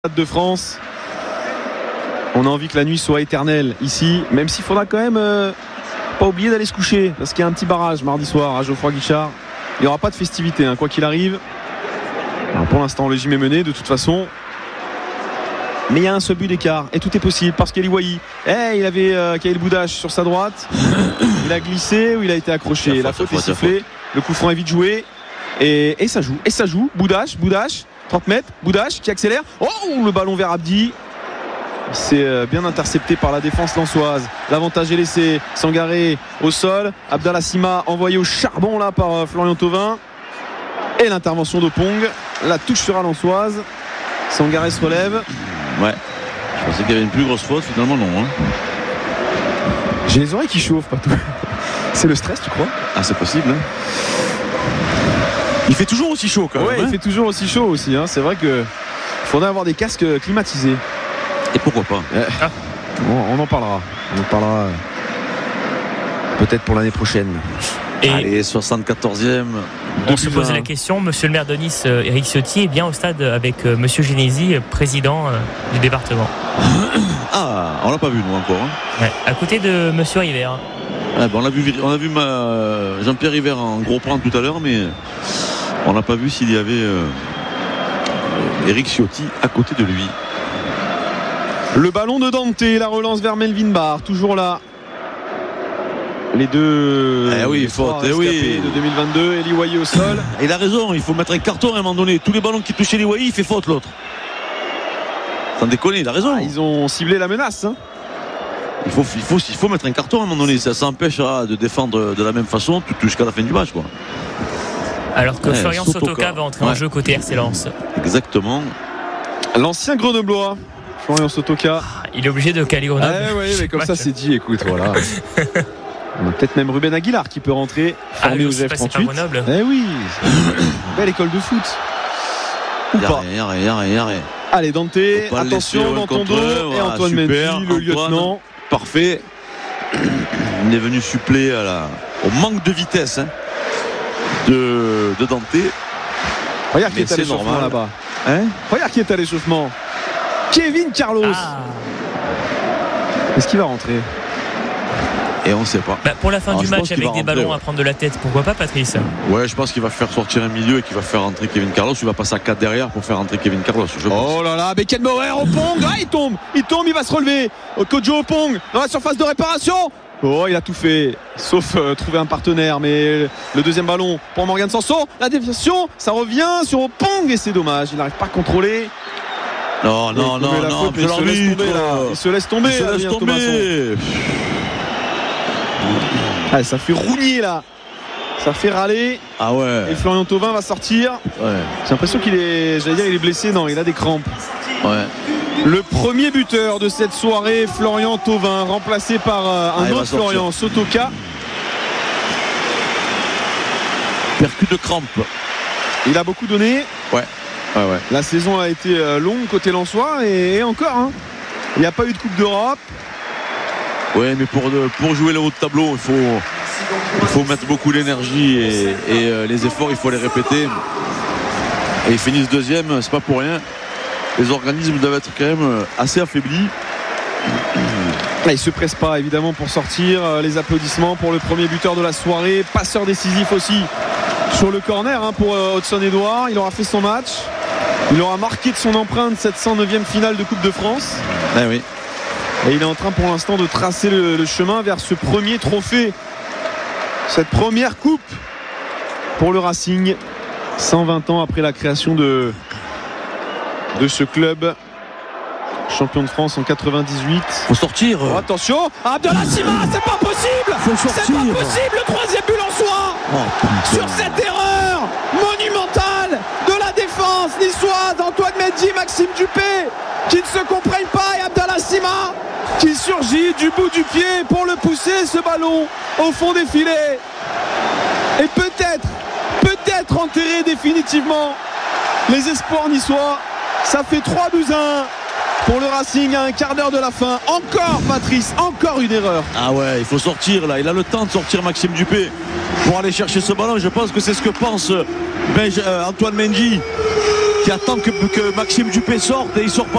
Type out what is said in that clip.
de France. On a envie que la nuit soit éternelle ici, même s'il faudra quand même pas oublier d'aller se coucher, parce qu'il y a un petit barrage mardi soir à Geoffroy Guichard. Il n'y aura pas de festivité, quoi qu'il arrive. Alors pour l'instant, le gym est mené de toute façon. Mais il y a un seul but d'écart et tout est possible parce qu'Eli Wahi, il avait Kaïl Boudache sur sa droite. Il a glissé ou il a été accroché. La faute est sifflée. Le coup franc est vite joué et ça joue. Boudache, 30 mètres. Boudache qui accélère. Oh, le ballon vers Abdi. C'est bien intercepté par la défense lensoise. L'avantage est laissé. Sangaré au sol. Abdallah Sima envoyé au charbon là par Florian Thauvin. Et l'intervention d'Opong. La touche sera lensoise. Sangaré se relève. Ouais. Je pensais qu'il y avait une plus grosse faute. Finalement non. J'ai les oreilles qui chauffent, pas tout. C'est le stress, tu crois? Ah, c'est possible. Il fait toujours aussi chaud quand même. Ouais, il fait toujours aussi chaud aussi. C'est vrai qu'il faudrait avoir des casques climatisés. Et pourquoi pas? On en parlera. Peut-être pour l'année prochaine. Et allez, 74e. On se pose la question, monsieur le maire de Nice, Éric Ciotti, est bien au stade avec monsieur Génési, président du département. Ah, on l'a pas vu nous encore. Ouais, à côté de monsieur River. On a vu Jean-Pierre River en gros plan tout à l'heure, mais on n'a pas vu s'il y avait Éric Ciotti à côté de lui. Le ballon de Dante, la relance vers Melvin Barr, toujours là. Les deux faute, de 2022, Eli Wahi au sol. Et il a raison, il faut mettre un carton à un moment donné. Tous les ballons qui touchent Eli Wahi, il fait faute l'autre. Sans déconner, il a raison. Ils ont ciblé la menace. Il faut mettre un carton à un moment donné. Ça s'empêchera de défendre de la même façon jusqu'à la fin du match, quoi. Alors que Florian Sotoka va entrer en jeu côté RC Lens. Exactement. L'ancien Grenoblois, Florian Sotoka. Il est obligé de caler Grenoble. Mais comme ça c'est dit, écoute, voilà. On a peut-être même Ruben Aguilar qui peut rentrer, formé au GF38. Oui, belle école de foot. Ou pas. Allez, Dante, attention dans ton dos. Et Antoine Mendy, le lieutenant. Parfait. Il est venu suppléer au manque de vitesse de Dante. Regarde qui est à l'échauffement là-bas. Regarde qui est à l'échauffement. Kevin Carlos. Est-ce qu'il va rentrer? Et on ne sait pas. Pour la fin du match avec des ballons à prendre de la tête, pourquoi pas, Patrice? Ouais, je pense qu'il va faire sortir un milieu et qu'il va faire rentrer Kevin Carlos. Il va passer à 4 derrière pour faire rentrer Kevin Carlos, je pense. Oh là là, Beken Maurer au Pong. Il tombe, il va se relever. Kojo au Pong dans la surface de réparation. Oh, il a tout fait, sauf trouver un partenaire. Mais le deuxième ballon pour Morgan Sanson. La déviation, ça revient sur Opong et c'est dommage. Il n'arrive pas à contrôler. Non, il se laisse tomber. Ça fait rougner là. Ça fait râler. Ah ouais. Et Florian Thauvin va sortir. Ouais. J'ai l'impression qu'il est blessé. Non, il a des crampes. Ouais. Le premier buteur de cette soirée, Florian Thauvin, remplacé par un autre Florian Sotoka. Percu de crampes. Il a beaucoup donné. Ouais. La saison a été longue côté lensois et encore. Il n'y a pas eu de Coupe d'Europe. Ouais, mais pour jouer le haut de tableau, il faut mettre beaucoup d'énergie et les efforts, il faut les répéter. Et ils finissent deuxième, c'est pas pour rien. Les organismes doivent être quand même assez affaiblis. Ils se pressent pas évidemment pour sortir. Les applaudissements pour le premier buteur de la soirée. Passeur décisif aussi sur le corner pour Hudson Edouard. Il aura fait son match. Il aura marqué de son empreinte cette 109e finale de Coupe de France. Oui. Et il est en train pour l'instant de tracer le chemin vers ce premier trophée. Cette première coupe pour le Racing. 120 ans après la création de ce club. Champion de France en 98. Faut sortir. Oh, attention, Abdallah Sima, c'est pas possible. C'est pas possible, le troisième but en soi. Sur cette erreur monumentale de la défense niçoise, Antoine Mendy, Maxime Dupé, qui ne se comprennent pas, et Abdallah Sima qui surgit du bout du pied pour le pousser, ce ballon au fond des filets. Et peut-être enterrer définitivement les espoirs niçois. Ça fait 3-1 pour le Racing à un quart d'heure de la fin. Encore Patrice, encore une erreur. Ah ouais, il faut sortir là. Il a le temps de sortir Maxime Dupé pour aller chercher ce ballon. Je pense que c'est ce que pense Antoine Mendy. qui attend que Maxime Dupé sorte et il sort pas.